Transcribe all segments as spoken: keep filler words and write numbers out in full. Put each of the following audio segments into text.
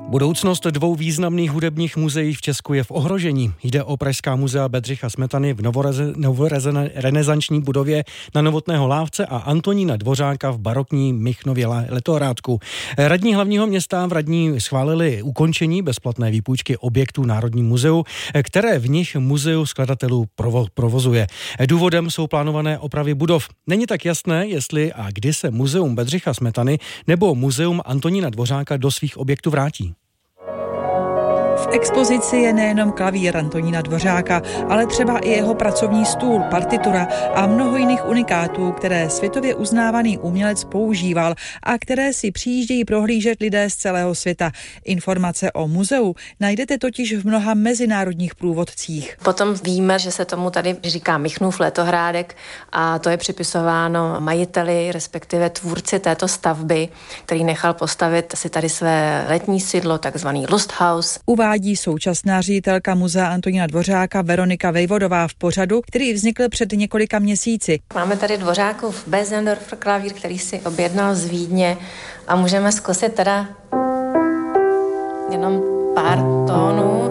Budoucnost dvou významných hudebních muzeí v Česku je v ohrožení. Jde o Pražská muzea Bedřicha Smetany v novorenesanční budově na Novotného Lávce a Antonína Dvořáka v barokní Michnově Letohrádku. Radní hlavního města v radní schválili ukončení bezplatné výpůjčky objektů Národní muzeu, které v nich muzeu skladatelů provo- provozuje. Důvodem jsou plánované opravy budov. Není tak jasné, jestli a kdy se muzeum Bedřicha Smetany nebo muzeum Antonína Dvořáka do svých objektů vrátí. V expozici je nejenom klavír Antonína Dvořáka, ale třeba i jeho pracovní stůl, partitura a mnoho jiných unikátů, které světově uznávaný umělec používal a které si přijíždějí prohlížet lidé z celého světa. Informace o muzeu najdete totiž v mnoha mezinárodních průvodcích. Potom víme, že se tomu tady říká Michnův Letohrádek a to je připisováno majiteli, respektive tvůrci této stavby, který nechal postavit si tady své letní sídlo, takzvaný Lusthaus. Uvádí současná ředitelka muzea Antonína Dvořáka Veronika Vejvodová v pořadu, který vznikl před několika měsíci. Máme tady Dvořákův Bösendorfer klavír, který si objednal z Vídně a můžeme zkusit teda jenom pár tónů.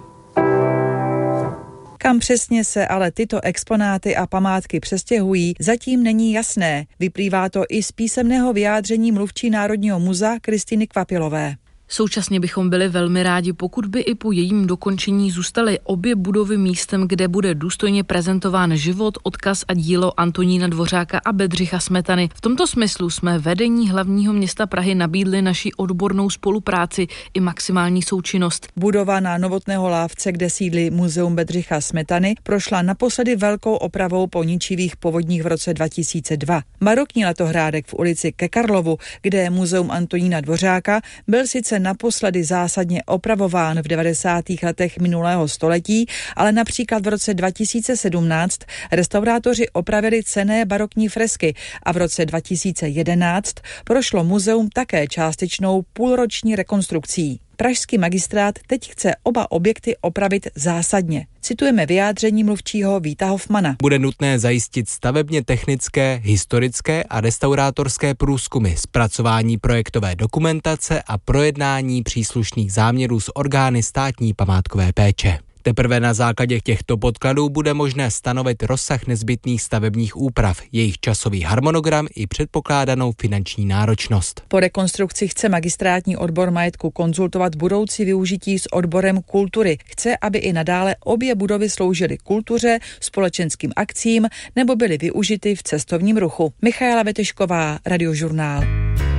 Kam přesně se ale tyto exponáty a památky přestěhují, zatím není jasné. Vyplývá to i z písemného vyjádření mluvčí Národního muzea Kristýny Kvapilové. Současně bychom byli velmi rádi, pokud by i po jejím dokončení zůstaly obě budovy místem, kde bude důstojně prezentován život, odkaz a dílo Antonína Dvořáka a Bedřicha Smetany. V tomto smyslu jsme vedení hlavního města Prahy nabídli naši odbornou spolupráci i maximální součinnost. Budova na Novotného Lávce, kde sídlí muzeum Bedřicha Smetany, prošla naposledy velkou opravou po ničivých povodních v roce dva tisíce dva. Barokní Letohrádek v ulici Ke Karlovu, kde je muzeum Antonína Dvořáka, byl sice naposledy zásadně opravován v devadesátých letech minulého století, ale například v roce dva tisíce sedmnáct restaurátoři opravili cenné barokní fresky a v roce dva tisíce jedenáct prošlo muzeum také částečnou půlroční rekonstrukcí. Pražský magistrát teď chce oba objekty opravit zásadně. Citujeme vyjádření mluvčího Víta Hofmana. Bude nutné zajistit stavebně technické, historické a restaurátorské průzkumy, zpracování projektové dokumentace a projednání příslušných záměrů s orgány státní památkové péče. Teprve na základě těchto podkladů bude možné stanovit rozsah nezbytných stavebních úprav, jejich časový harmonogram i předpokládanou finanční náročnost. Po rekonstrukci chce magistrátní odbor majetku konzultovat budoucí využití s odborem kultury. Chce, aby i nadále obě budovy sloužily kultuře, společenským akcím nebo byly využity v cestovním ruchu. Michaela Vetešková, Radiožurnál.